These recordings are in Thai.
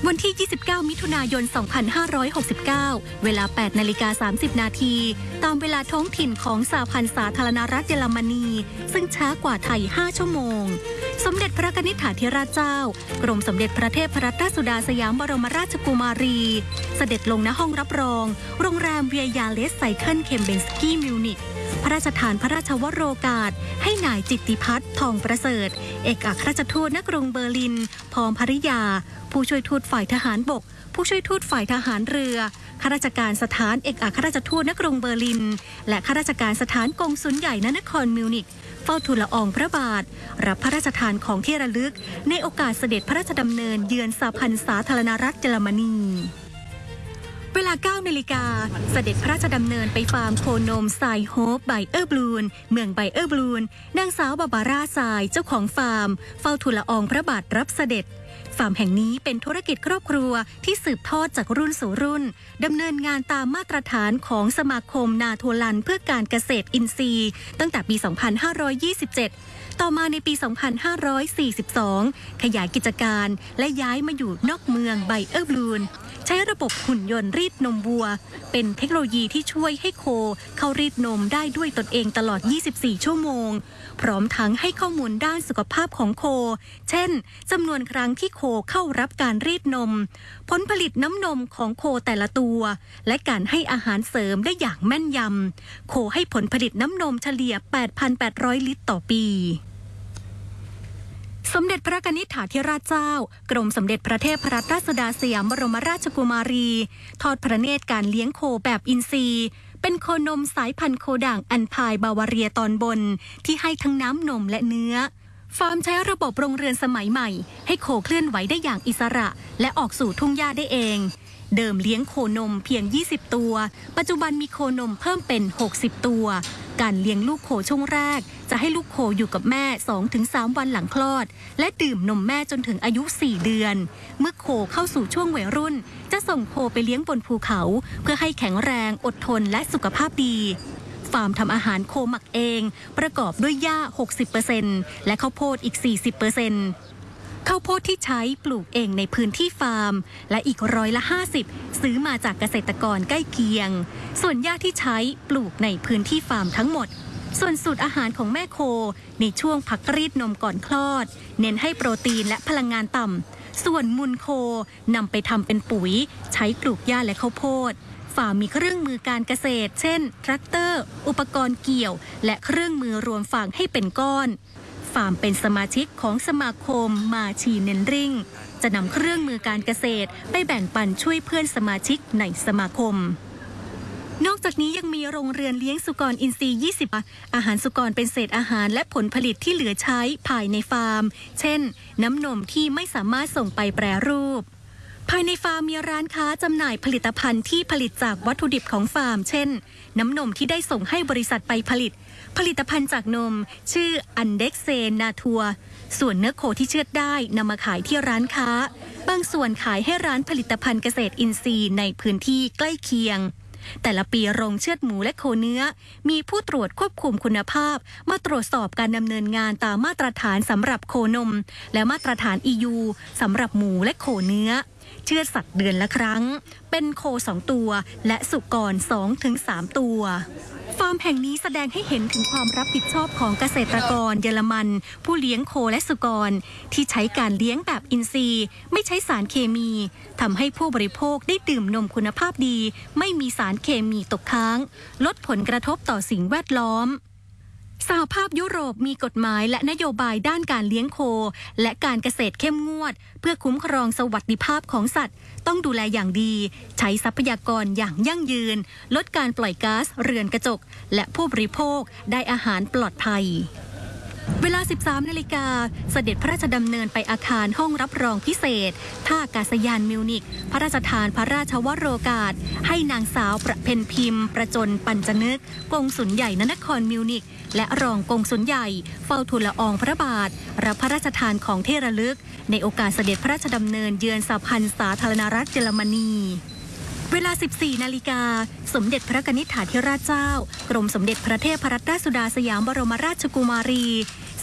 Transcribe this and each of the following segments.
วันที่ 29 มิถุนายน 2569 เวลา 8:30 นาทีตามเวลาท้องถิ่นของสหพันธ์สาธารณรัฐเยอรมนีซึ่งช้ากว่าไทย 5 ชั่วโมงสมเด็จพระนิธิถาธิราชเจ้ากรมสมเด็จพระเทพรัตนราชสุดาสยามบรมราชกุมารีเสด็จลงณห้องรับรองโรงแรมเวียยาเลสไซเคิลเคมเบนสกี้มิวนิกพระราชทานพระราชวโรกาสให้นายจิตติพัฒน์ทองประเสริฐเอกอัครราชทูตณกรุงเบอร์ลินพร้อมภริยาผู้ช่วยทูตฝ่ายทหารบกผู้ช่วยทูตฝ่ายทหารเรือข้าราชการสถานเอกอัครราชทูตณกรุงเบอร์ลินและข้าราชการสถานกงสุลใหญ่ณนครมิวนิกเฝ้าทูลละอองพระบาทรับพระราชทานของที่ระลึกในโอกาสเสด็จพระราชดำเนินเยือนสหพันธ์สาธารณรัฐเยอรมนีเวลา 9 นาฬิกาเสด็จพระราชดำเนินไปฟาร์มโคนมไซโฮปไบเออร์บลูนเมืองไบเออร์บลูนนางสาวบาบาร่าไซเจ้าของฟาร์มเฝ้าทูลละอองพระบาทรับเสด็จฟาร์มแห่งนี้เป็นธุรกิจครอบครัวที่สืบทอดจากรุ่นสู่รุ่นดำเนินงานตามมาตรฐานของสมาคมนาโทลันเพื่อการเกษตรอินทรีย์ตั้งแต่ปี 2527 ต่อมาในปี 2542 ขยายกิจการและย้ายมาอยู่นอกเมืองไบเออร์บลูนใช้ระบบหุ่นยนต์รีดนมวัวเป็นเทคโนโลยีที่ช่วยให้โคเข้ารีดนมได้ด้วยตนเองตลอด 24 ชั่วโมงพร้อมทั้งให้ข้อมูลด้านสุขภาพของโคเช่นจำนวนครั้งที่โคเข้ารับการรีดนมผลผลิตน้ำนมของโคแต่ละตัวและการให้อาหารเสริมได้อย่างแม่นยำโคให้ผลผลิตน้ำนมเฉลี่ย 8,800 ลิตรต่อปีสมเด็จพระนิธิถาธิราชเจ้ากรมสมเด็จพระเทพรัตนราชสุดาสยามบรมราชกุมารีทอดพระเนตรการเลี้ยงโคแบบอินทรีย์เป็นโคนมสายพันธุ์โคด่างอันพายบาวาเรียตอนบนที่ให้ทั้งน้ำนมและเนื้อฟาร์มใช้ระบบโรงเรือนสมัยใหม่ให้โคเคลื่อนไหวได้อย่างอิสระและออกสู่ทุ่งหญ้าได้เองเดิมเลี้ยงโคนมเพียง 20 ตัวปัจจุบันมีโคนมเพิ่มเป็น 60 ตัวการเลี้ยงลูกโคช่วงแรกจะให้ลูกโคอยู่กับแม่ 2-3 วันหลังคลอดและดื่มนมแม่จนถึงอายุ 4 เดือนเมื่อโคเข้าสู่ช่วงวัยรุ่นจะส่งโคไปเลี้ยงบนภูเขาเพื่อให้แข็งแรงอดทนและสุขภาพดีฟาร์มทำอาหารโคหมักเองประกอบด้วยหญ้า 60% และข้าวโพดอีก 40%ข้าวโพดที่ใช้ปลูกเองในพื้นที่ฟาร์มและอีก50%ซื้อมาจากเกษตรกรใกล้เคียงส่วนหญ้าที่ใช้ปลูกในพื้นที่ฟาร์มทั้งหมดส่วนสูตรอาหารของแม่โคในช่วงพักรีดนมก่อนคลอดเน้นให้โปรตีนและพลังงานต่ำส่วนมูลโคนำไปทำเป็นปุ๋ยใช้ปลูกหญ้าและข้าวโพดฟาร์มมีเครื่องมือการเกษตรเช่นแทรกเตอร์อุปกรณ์เกี่ยวและเครื่องมือรวมฟางให้เป็นก้อนฟาร์มเป็นสมาชิกของสมาคมมาชีเนนริงจะนำเครื่องมือการเกษตรไปแบ่งปันช่วยเพื่อนสมาชิกในสมาคมนอกจากนี้ยังมีโรงเรือนเลี้ยงสุกรอินทรีย์20อาหารสุกรเป็นเศษอาหารและผลผลิตที่เหลือใช้ภายในฟาร์มเช่นน้ำนมที่ไม่สามารถส่งไปแปรรูปภายในฟาร์มมีร้านค้าจำหน่ายผลิตภัณฑ์ที่ผลิตจากวัตถุดิบของฟาร์มเช่นน้ำนมที่ได้ส่งให้บริษัทไปผลิตภัณฑ์จากนมชื่ออันเด็กเซนนาทัวส่วนเนื้อโคที่เชือดได้นำมาขายที่ร้านค้าบางส่วนขายให้ร้านผลิตภัณฑ์เกษตรอินทรีย์ในพื้นที่ใกล้เคียงแต่ละปีโรงเชือดหมูและโคเนื้อมีผู้ตรวจควบคุมคุณภาพมาตรวจสอบการดำเนินงานตามมาตรฐานสำหรับโคนมและมาตรฐาน EU สำหรับหมูและโคเนื้อเชือดสัตว์เดือนละครั้งเป็นโค2ตัวและสุกร 2-3 ตัวฟาร์มแห่งนี้แสดงให้เห็นถึงความรับผิดชอบของเกษตรกรเยอรมันผู้เลี้ยงโคและสุกรที่ใช้การเลี้ยงแบบอินทรีย์ไม่ใช้สารเคมีทำให้ผู้บริโภคได้ดื่มนมคุณภาพดีไม่มีสารเคมีตกค้างลดผลกระทบต่อสิ่งแวดล้อมสหภาพยุโรปมีกฎหมายและนโยบายด้านการเลี้ยงโคและการเกษตรเข้มงวดเพื่อคุ้มครองสวัสดิภาพของสัตว์ต้องดูแลอย่างดีใช้ทรัพยากรอย่างยั่งยืนลดการปล่อยก๊าซเรือนกระจกและผู้บริโภคได้อาหารปลอดภัยเวลา 13 นาฬิกาเสด็จพระราชดำเนินไปอาคารห้องรับรองพิเศษท่าอากาศยานมิวนิกพระราชทานพระราชวโรกาสให้นางสาวประเพ็ญพิมพ์ประจนปัญจนึกกงสุลใหญ่ณนครมิวนิกและรองกงสุลใหญ่เฝ้าทูลละอองพระบาทรับพระราชทานของที่ระลึกในโอกาสเสด็จพระราชดำเนินเยือนสหพันธ์สาธารณรัฐเยอรมนีเวลา 14 นาฬิกาสมเด็จพระนิธิถาธิราชเจ้ากรมสมเด็จพระเทพรัตนราชสุดาสยามบรมราชกุมารีเส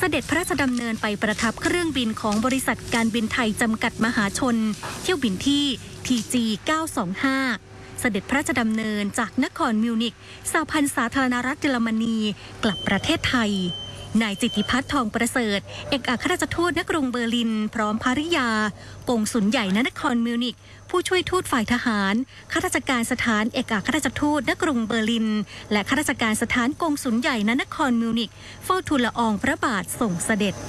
เสด็จพระราชดำเนินไปประทับเครื่องบินของบริษัทการบินไทยจำกัดมหาชนเที่ยวบินที่ TG 925เสด็จพระราชดำเนินจากนครมิวนิกสหพันธ์สาธารณรัฐเยอรมนีกลับประเทศไทยนายจิตติพัฒน์ทองประเสริฐเอกอัครราชทูตณกรุงเบอร์ลินพร้อมภริยากงสุลใหญ่ณนครมิวนิกผู้ช่วยทูตฝ่ายทหารข้าราชการสถานเอกอัครราชทูตณกรุงเบอร์ลินและข้าราชการสถานกงสุลใหญ่ณนครมิวนิกเฝ้าทูลละอองพระบาทส่งเสด็จ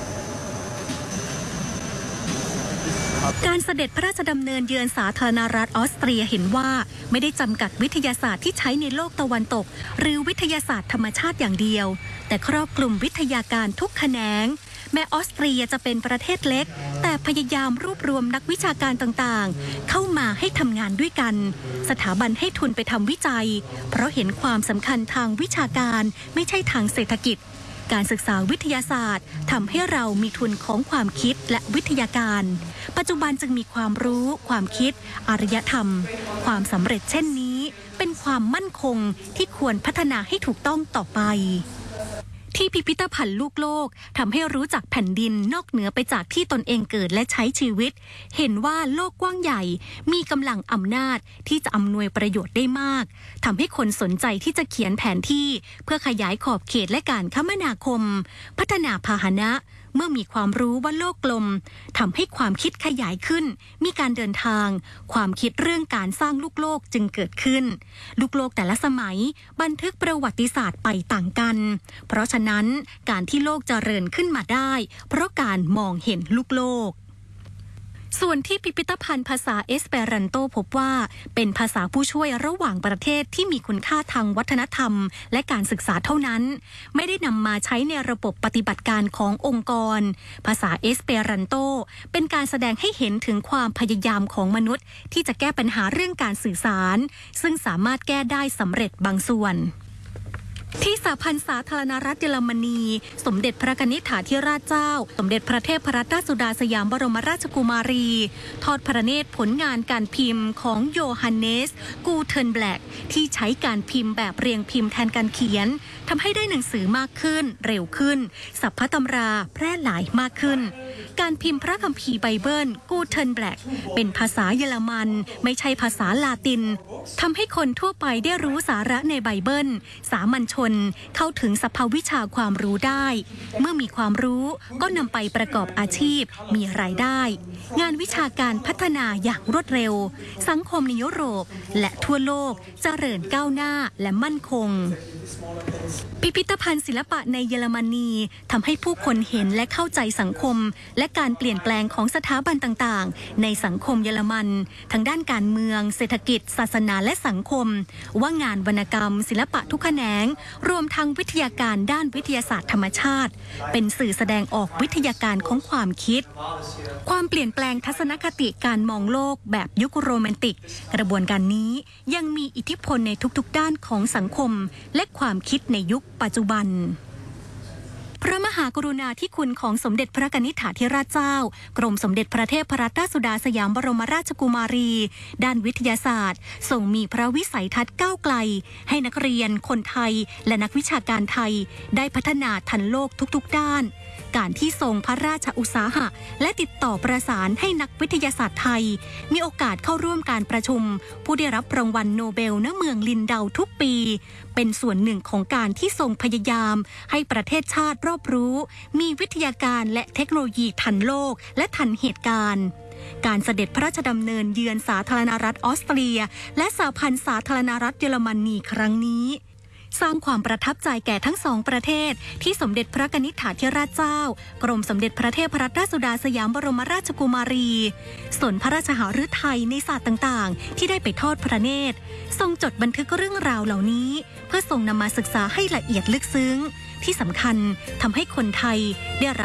การเสด็จพระราชดำเนินเยือนสาธารณรัฐออสเตรียเห็นว่าไม่ได้จำกัดวิทยาศาสตร์ที่ใช้ในโลกตะวันตกหรือวิทยาศาสตร์ธรรมชาติอย่างเดียวแต่ครอบคลุมวิทยาการทุกแขนงแม้ออสเตรียจะเป็นประเทศเล็กแต่พยายามรวบรวมนักวิชาการต่างๆเข้ามาให้ทำงานด้วยกันสถาบันให้ทุนไปทำวิจัยเพราะเห็นความสำคัญทางวิชาการไม่ใช่ทางเศรษฐกิจการศึกษาวิทยาศาสตร์ทำให้เรามีทุนของความคิดและวิทยาการปัจจุบันจึงมีความรู้ความคิดอารยธรรมความสำเร็จเช่นนี้เป็นความมั่นคงที่ควรพัฒนาให้ถูกต้องต่อไปที่พิพิธภัณฑ์ลูกโลกทำให้รู้จักแผ่นดินนอกเหนือไปจากที่ตนเองเกิดและใช้ชีวิตเห็นว่าโลกกว้างใหญ่มีกำลังอำนาจที่จะอำนวยประโยชน์ได้มากทำให้คนสนใจที่จะเขียนแผนที่เพื่อขยายขอบเขตและการคมนาคมพัฒนาพาหนะเมื่อมีความรู้ว่าโลกกลมทำให้ความคิดขยายขึ้นมีการเดินทางความคิดเรื่องการสร้างลูกโลกจึงเกิดขึ้นลูกโลกแต่ละสมัยบันทึกประวัติศาสตร์ไปต่างกันเพราะฉะนั้นการที่โลกเจริญขึ้นมาได้เพราะการมองเห็นลูกโลกส่วนที่พิพิธภัณฑ์ภาษาเอสเปรันโตพบว่าเป็นภาษาผู้ช่วยระหว่างประเทศที่มีคุณค่าทางวัฒนธรรมและการศึกษาเท่านั้นไม่ได้นำมาใช้ในระบบปฏิบัติการขององค์กรภาษาเอสเปรันโตเป็นการแสดงให้เห็นถึงความพยายามของมนุษย์ที่จะแก้ปัญหาเรื่องการสื่อสารซึ่งสามารถแก้ได้สำเร็จบางส่วนที่สหพันธ์สาธารณรัฐเยอรมนีสมเด็จพระกนิษฐาธิราชเจ้าสมเด็จพระเทพรัตนราชสุดาสยามบรมราชกุมารีทอดพระเนตรผลงานการพิมพ์ของโยฮันเนสกูเทนแบล็กที่ใช้การพิมพ์แบบเรียงพิมพ์แทนการเขียนทำให้ได้หนังสือมากขึ้นเร็วขึ้นสัพพะตำราแพร่หลายมากขึ้นการพิมพ์พระคัมภีร์ไบเบิลกูเทนแบล็กเป็นภาษาเยอรมันไม่ใช่ภาษาลาตินทำให้คนทั่วไปได้รู้สาระในไบเบิลสามัญชนเข้าถึงสภาวิชาความรู้ได้เมื่อมีความรู้ก็นำไปประกอบอาชีพมีรายได้งานวิชาการพัฒนาอย่างรวดเร็วสังคมในยุโรปและทั่วโลกเจริญก้าวหน้าและมั่นคงพิพิธภัณฑ์ศิลปะในเยอรมนีทำให้ผู้คนเห็นและเข้าใจสังคมและการเปลี่ยนแปลงของสถาบันต่างๆในสังคมเยอรมันทั้งด้านการเมืองเศรษฐกิจศาสนาและสังคมว่างานวรรณกรรมศิลปะทุกแขนงรวมทั้งวิทยาการด้านวิทยาศาสตร์ธรรมชาติเป็นสื่อแสดงออกวิทยาการของความคิดความเปลี่ยนแปลงทัศนคติการมองโลกแบบยุคโรแมนติกกระบวนการนี้ยังมีอิทธิพลในทุกๆด้านของสังคมและความคิดในยุคปัจจุบันพระมหากรุณาธิคุณของสมเด็จพระกนิษฐาธิราชเจ้ากรมสมเด็จพระเทพรัตนราชสุดาสยามบรมราชกุมารีด้านวิทยาศาสตร์ทรงมีพระวิสัยทัศน์ก้าวไกลให้นักเรียนคนไทยและนักวิชาการไทยได้พัฒนาทันโลกทุกๆด้านการที่ทรงพระราชอุตสาหะและติดต่อประสานให้นักวิทยาศาสตร์ไทยมีโอกาสเข้าร่วมการประชุมผู้ได้รับรางวัลโนเบลณเมืองลินเดาทุกปีเป็นส่วนหนึ่งของการที่ทรงพยายามให้ประเทศชาติรอบรู้มีวิทยาการและเทคโนโลยีทันโลกและทันเหตุการณ์การเสด็จพระราชดำเนินเยือนสาธารณรัฐออสเตรียและสหพันธ์สาธารณรัฐเยอรมนีครั้งนี้สร้างความประทับใจแก่ทั้งสองประเทศที่สมเด็จพระกนิษฐาธิราชเจ้ากรมสมเด็จพระเทพรัตนราชสุดาสยามบรมราชกุมารีสนพระราชหฤทัยในศาสตร์ต่างๆที่ได้ไปทอดพระเนตรทรงจดบันทึกเรื่องราวเหล่านี้เพื่อทรงนำมาศึกษาให้ละเอียดลึกซึ้งที่สำคัญทำให้คนไทยได้รับ